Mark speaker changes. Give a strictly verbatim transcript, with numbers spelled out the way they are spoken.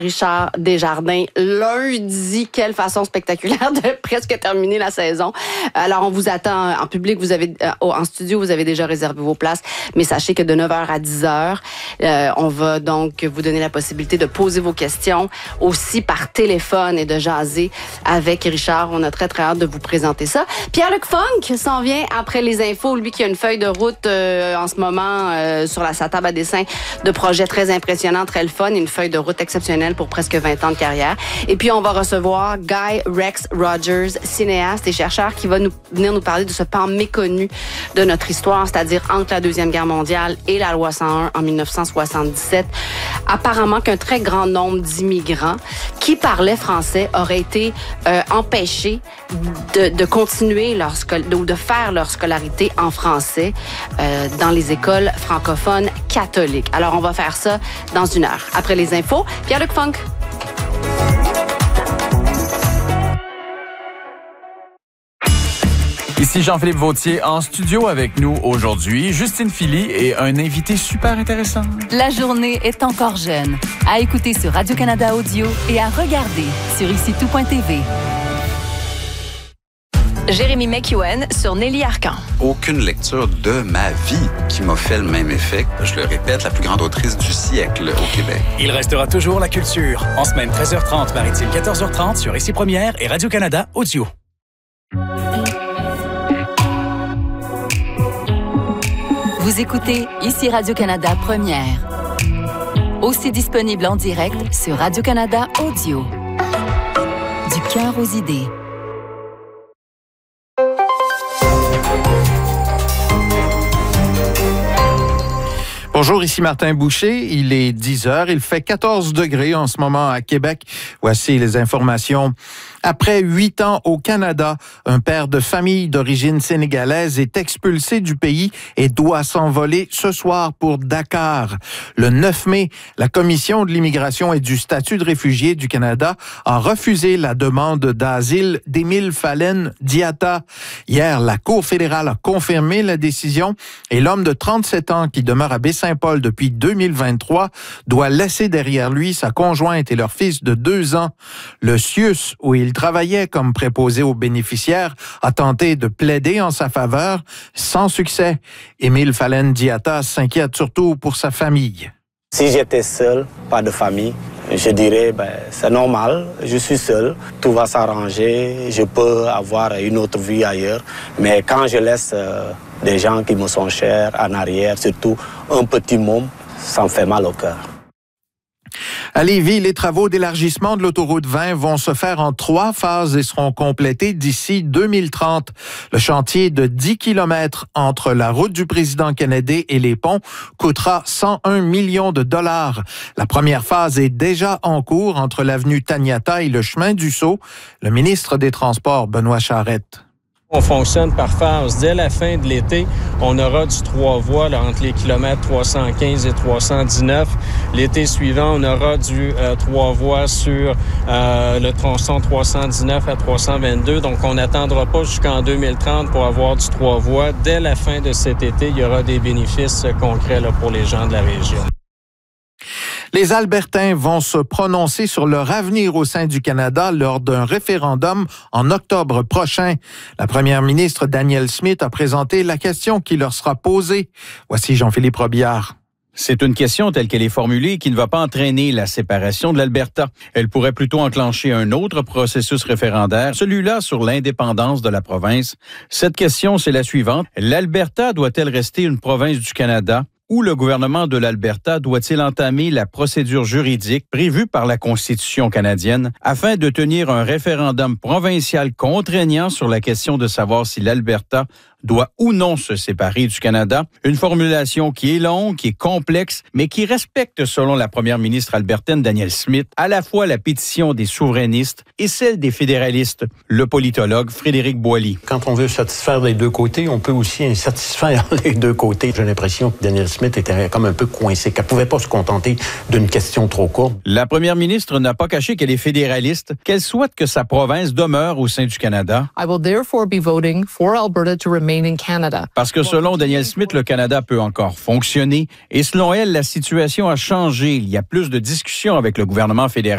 Speaker 1: Richard Desjardins, lundi. Quelle façon spectaculaire de presque terminer la saison. Alors, on vous attend en public. Vous avez, en studio, vous avez déjà réservé vos places. Mais sachez que de neuf heures à dix heures, euh, on va donc vous donner la possibilité de poser vos questions aussi par téléphone et de jaser avec Richard. On a très, très hâte de vous présenter ça. Pierre-Luc Funk s'en vient après les infos. Lui qui a une feuille de route euh, en ce moment euh, sur la, sa table à dessin de projets très impressionnants, très le fun. Une feuille de route exceptionnelle pour presque vingt ans de carrière. Et puis, on va recevoir Guy Rex Rogers, cinéaste et chercheur qui va nous, venir nous parler de ce pan méconnu de notre histoire, c'est-à-dire entre la Deuxième Guerre mondiale et la loi cent un en dix-neuf cent soixante-dix-sept. Apparemment qu'un très grand nombre d'immigrants qui parlaient français auraient été euh, empêchés de, de continuer leur scol- ou de faire leur scolarité en français euh, dans les écoles francophones catholiques. Alors, on va faire ça dans une heure. Après les infos, Pierre-Luc Funk.
Speaker 2: Ici Jean-Philippe Vautier en studio avec nous aujourd'hui. Justine Philly et un invité super intéressant.
Speaker 3: La journée est encore jeune. À écouter sur Radio-Canada Audio et à regarder sur ici tout point t v.
Speaker 4: Jérémy McEwen sur Nelly Arcan.
Speaker 5: Aucune lecture de ma vie qui m'a fait le même effet. Je le répète, la plus grande autrice du siècle au Québec.
Speaker 6: Il restera toujours la culture. En semaine treize heures trente, maritime quatorze heures trente sur Ici Première et Radio-Canada Audio.
Speaker 3: Vous écoutez Ici Radio-Canada Première. Aussi disponible en direct sur Radio-Canada Audio. Du cœur aux idées.
Speaker 7: Bonjour, ici Martin Boucher. Il est dix heures. Il fait quatorze degrés en ce moment à Québec. Voici les informations. Après huit ans au Canada, un père de famille d'origine sénégalaise est expulsé du pays et doit s'envoler ce soir pour Dakar. Le neuf mai, la Commission de l'immigration et du statut de réfugié du Canada a refusé la demande d'asile d'Émile Fallen Diatta. Hier, la Cour fédérale a confirmé la décision et l'homme de trente-sept ans qui demeure à Baie-Saint-Paul depuis deux mille vingt-trois doit laisser derrière lui sa conjointe et leur fils de deux ans. Le C I U S, où il travaillait comme préposé aux bénéficiaires, a tenté de plaider en sa faveur, sans succès. Émile Fallen Diatta s'inquiète surtout pour sa famille.
Speaker 8: Si j'étais seul, pas de famille, je dirais, ben, c'est normal, je suis seul, tout va s'arranger, je peux avoir une autre vie ailleurs. Mais quand je laisse euh, des gens qui me sont chers en arrière, surtout un petit môme, ça me fait mal au cœur.
Speaker 7: À Lévis, les travaux d'élargissement de l'autoroute vingt vont se faire en trois phases et seront complétés d'ici deux mille trente. Le chantier de dix kilomètres entre la route du président Kennedy et les ponts coûtera cent un millions de dollars. La première phase est déjà en cours entre l'avenue Taniata et le chemin du Sceau. Le ministre des Transports, Benoît Charette.
Speaker 9: On fonctionne par phase. Dès la fin de l'été, on aura du trois voies là, entre les kilomètres trois cent quinze et trois cent dix-neuf. L'été suivant, on aura du euh, trois voies sur euh, le tronçon trois cent dix-neuf à trois cent vingt-deux. Donc, on n'attendra pas jusqu'en deux mille trente pour avoir du trois voies. Dès la fin de cet été, il y aura des bénéfices concrets là, pour les gens de la région.
Speaker 7: Les Albertains vont se prononcer sur leur avenir au sein du Canada lors d'un référendum en octobre prochain. La première ministre Danielle Smith a présenté la question qui leur sera posée. Voici Jean-Philippe Robillard.
Speaker 10: C'est une question telle qu'elle est formulée qui ne va pas entraîner la séparation de l'Alberta. Elle pourrait plutôt enclencher un autre processus référendaire, celui-là sur l'indépendance de la province. Cette question, c'est la suivante. L'Alberta doit-elle rester une province du Canada? Ou le gouvernement de l'Alberta doit-il entamer la procédure juridique prévue par la Constitution canadienne afin de tenir un référendum provincial contraignant sur la question de savoir si l'Alberta doit ou non se séparer du Canada? Une formulation qui est longue, qui est complexe, mais qui respecte, selon la première ministre albertaine Danielle Smith, à la fois la pétition des souverainistes et celle des fédéralistes, le politologue Frédéric Boily.
Speaker 11: Quand on veut satisfaire les deux côtés, on peut aussi insatisfaire les deux côtés. J'ai l'impression que Danielle Smith était comme un peu coincée, qu'elle ne pouvait pas se contenter d'une question trop courte.
Speaker 10: La première ministre n'a pas caché qu'elle est fédéraliste, qu'elle souhaite que sa province demeure au sein du Canada.
Speaker 12: I will therefore be voting for Alberta to remain in Canada.
Speaker 10: Parce que selon Danielle Smith, le Canada peut encore fonctionner et selon elle, la situation a changé. Il y a plus de discussions avec le gouvernement fédéral.